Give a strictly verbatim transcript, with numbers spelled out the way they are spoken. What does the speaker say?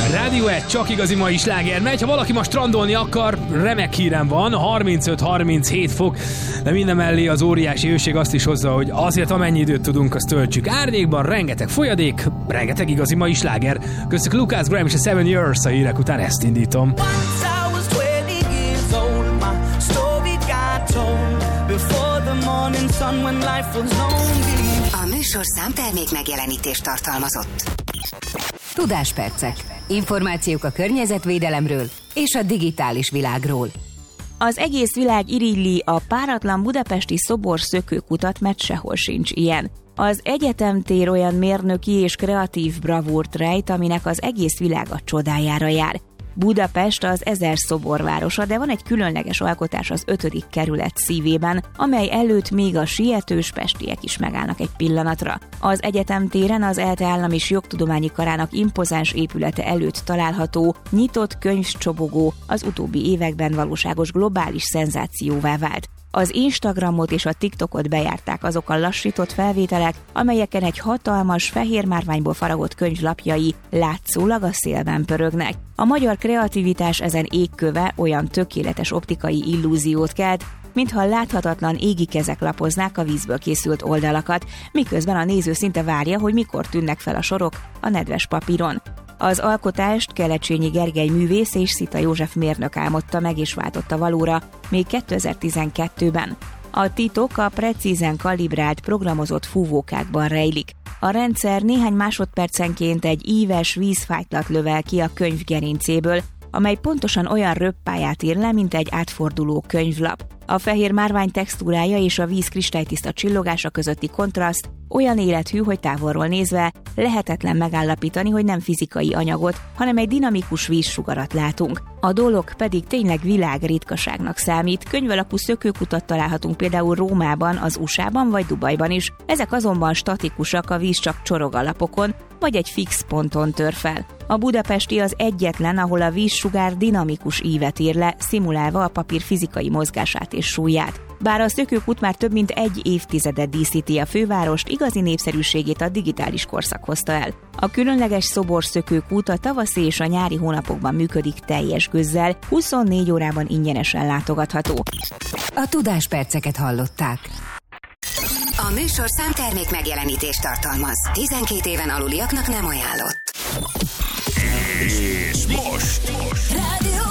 Rádió egy, csak igazi mai sláger megy. Ha valaki ma strandolni akar, remek hírem van, harmincöt harminchét fok, de minden mellé az óriási hőség azt is hozza, hogy azért amennyi időt tudunk, azt töltsük árnyékban, rengeteg folyadék, rengeteg igazi mai sláger. Köszönjük Lucas Graham és a Seven Years, a hírek után ezt indítom. A műsor számtermék megjelenítést tartalmazott. Tudáspercek. Információk a környezetvédelemről és a digitális világról. Az egész világ irigyli a páratlan budapesti szobor szökőkutat, mert sehol sincs ilyen. Az egyetemtér olyan mérnöki és kreatív bravúrt rejt, aminek az egész világ a csodájára jár. Budapest az ezer szoborvárosa, de van egy különleges alkotás az ötödik kerület szívében, amely előtt még a sietős pestiek is megállnak egy pillanatra. Az egyetemtéren az ELTE Állam és Jogtudományi Karának impozáns épülete előtt található nyitott könyvcsobogó az utóbbi években valóságos globális szenzációvá vált. Az Instagramot és a TikTokot bejárták azok a lassított felvételek, amelyeken egy hatalmas, fehér márványból faragott könyv lapjai látszólag a szélben pörögnek. A magyar kreativitás ezen égköve olyan tökéletes optikai illúziót kelt, mintha láthatatlan égi kezek lapoznák a vízből készült oldalakat, miközben a néző szinte várja, hogy mikor tűnnek fel a sorok a nedves papíron. Az alkotást Kelecsényi Gergely művész és Szita József mérnök álmodta meg és váltotta valóra még kétezer-tizenkettőben. A titok a precízen kalibrált, programozott fúvókákban rejlik. A rendszer néhány másodpercenként egy íves vízfájtlat lövel ki a könyv gerincéből, amely pontosan olyan röppályát ír le, mint egy átforduló könyvlap. A fehér márvány textúrája és a víz kristálytiszta csillogása közötti kontraszt olyan élethű, hogy távolról nézve lehetetlen megállapítani, hogy nem fizikai anyagot, hanem egy dinamikus vízsugarat látunk. A dolog pedig tényleg világritkaságnak számít. Könyvalapú szökőkutat találhatunk például Rómában, az u es á-ban vagy Dubajban is. Ezek azonban statikusak, a víz csak csorog a lapokon, vagy egy fix ponton tör fel. A budapesti az egyetlen, ahol a vízsugár dinamikus ívet ír le, szimulálva a papír fizikai mozgását és súlyát. Bár a szökőkút már több mint egy évtizedet díszíti a fővárost, igazi népszerűségét a digitális korszak hozta el. A különleges szobor szökőkút a tavaszi és a nyári hónapokban működik teljes gőzzel, huszonnégy órában ingyenesen látogatható. A tudásperceket hallották. A műsor számtermék megjelenítést tartalmaz. tizenkét éven aluliaknak nem ajánlott. És most, most. Rádió